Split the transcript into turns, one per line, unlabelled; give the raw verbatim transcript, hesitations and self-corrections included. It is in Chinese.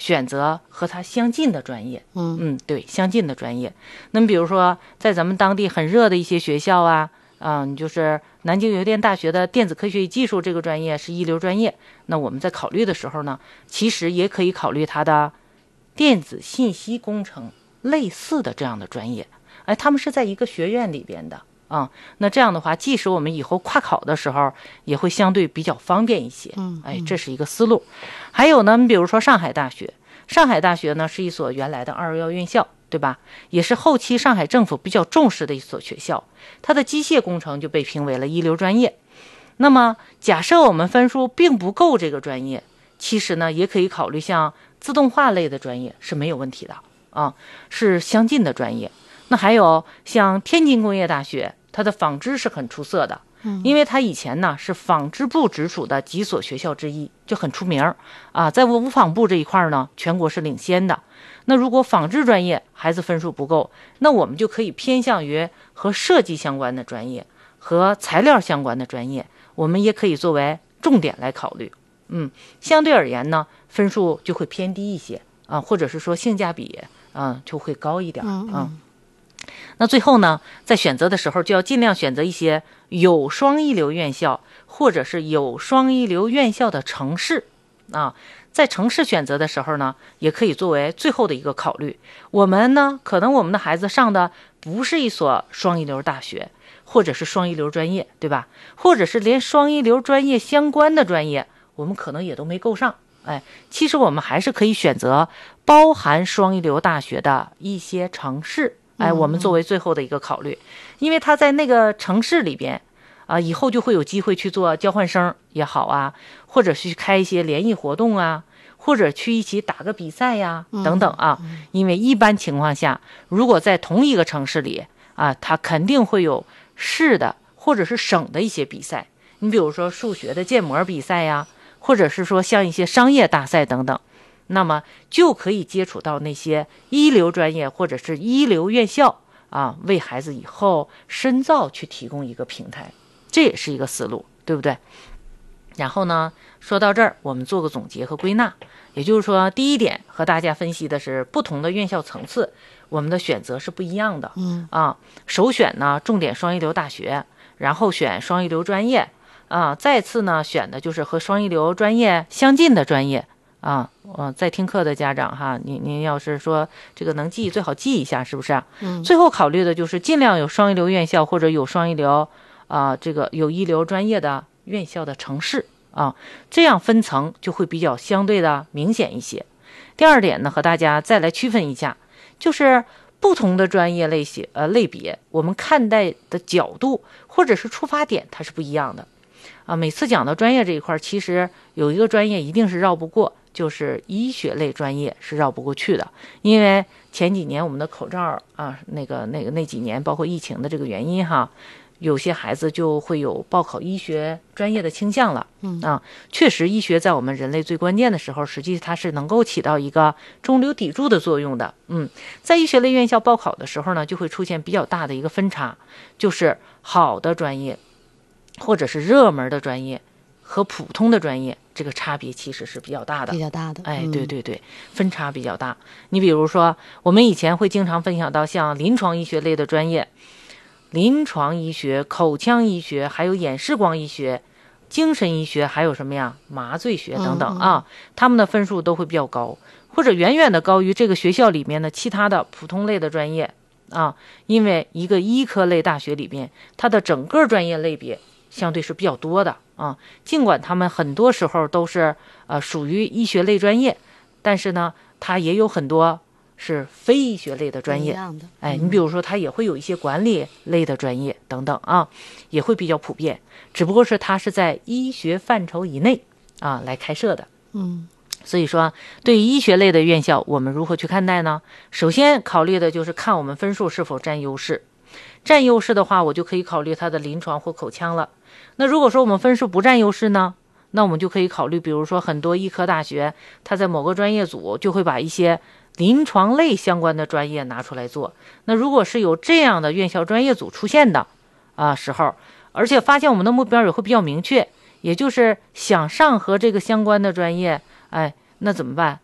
选择和他相近的专业。
嗯
嗯，对，相近的专业。那么比如说在咱们当地很热的一些学校啊，嗯，就是南京邮电大学的电子科学与技术这个专业是一流专业，那我们在考虑的时候呢，其实也可以考虑它的电子信息工程类似的这样的专业。哎，他们是在一个学院里边的啊、嗯，那这样的话，即使我们以后跨考的时候，也会相对比较方便一些。
嗯，
哎，这是一个思路。还有呢，比如说上海大学，上海大学呢是一所原来的二幺幺院校，对吧？也是后期上海政府比较重视的一所学校，它的机械工程就被评为了一流专业。那么，假设我们分数并不够这个专业，其实呢，也可以考虑像自动化类的专业是没有问题的啊，是相近的专业。那还有像天津工业大学，它的纺织是很出色的，因为它以前呢是纺织部直属的几所学校之一，就很出名啊。在无纺部这一块呢，全国是领先的。那如果纺织专业孩子分数不够，那我们就可以偏向于和设计相关的专业，和材料相关的专业，我们也可以作为重点来考虑。嗯，相对而言呢，分数就会偏低一些啊，或者是说性价比啊就会高一点啊。
嗯
那最后呢，在选择的时候就要尽量选择一些有双一流院校，或者是有双一流院校的城市啊。在城市选择的时候呢，也可以作为最后的一个考虑。我们呢，可能我们的孩子上的不是一所双一流大学，或者是双一流专业，对吧？或者是连双一流专业相关的专业，我们可能也都没够上。哎，其实我们还是可以选择包含双一流大学的一些城市。哎，我们作为最后的一个考虑，因为他在那个城市里边啊，以后就会有机会去做交换生也好啊，或者是开一些联谊活动啊，或者去一起打个比赛呀等等啊。因为一般情况下，如果在同一个城市里啊，它肯定会有市的或者是省的一些比赛。你比如说数学的建模比赛呀，或者是说像一些商业大赛等等。那么就可以接触到那些一流专业或者是一流院校啊，为孩子以后深造去提供一个平台，这也是一个思路，对不对？然后呢，说到这儿，我们做个总结和归纳。也就是说，第一点和大家分析的是不同的院校层次，我们的选择是不一样的。
嗯
啊，首选呢重点双一流大学，然后选双一流专业啊，再次呢选的就是和双一流专业相近的专业。啊，呃，在听课的家长哈，您您要是说这个能记，最好记一下，是不是？
嗯，
最后考虑的就是尽量有双一流院校或者有双一流啊、呃，这个有一流专业的院校的城市啊，这样分层就会比较相对的明显一些。第二点呢，和大家再来区分一下，就是不同的专业类型呃类别，我们看待的角度或者是出发点它是不一样的啊。每次讲到专业这一块，其实有一个专业一定是绕不过。就是医学类专业是绕不过去的，因为前几年我们的口罩啊，那个那个那几年，包括疫情的这个原因哈，有些孩子就会有报考医学专业的倾向了。
嗯
啊，确实，医学在我们人类最关键的时候，实际它是能够起到一个中流砥柱的作用的。嗯，在医学类院校报考的时候呢，就会出现比较大的一个分差，就是好的专业或者是热门的专业和普通的专业。这个差别其实是比较大的，
比较大的，
哎，对对对，分差比较大。你比如说，我们以前会经常分享到像临床医学类的专业，临床医学、口腔医学，还有眼视光医学、精神医学，还有什么呀，麻醉学等等啊，他们的分数都会比较高，或者远远的高于这个学校里面的其他的普通类的专业啊。因为一个医科类大学里面，它的整个专业类别相对是比较多的。啊，尽管他们很多时候都是呃属于医学类专业，但是呢，它也有很多是非医学类的专业。哎，你比如说，它也会有一些管理类的专业等等啊，也会比较普遍。只不过是它是在医学范畴以内啊来开设的。
嗯，
所以说，对于医学类的院校，我们如何去看待呢？首先考虑的就是看我们分数是否占优势。占优势的话，我就可以考虑它的临床或口腔了。那如果说我们分数不占优势呢，那我们就可以考虑，比如说很多医科大学，它在某个专业组就会把一些临床类相关的专业拿出来做。那如果是有这样的院校专业组出现的啊时候，而且发现我们的目标也会比较明确，也就是想上和这个相关的专业，哎，那怎么办？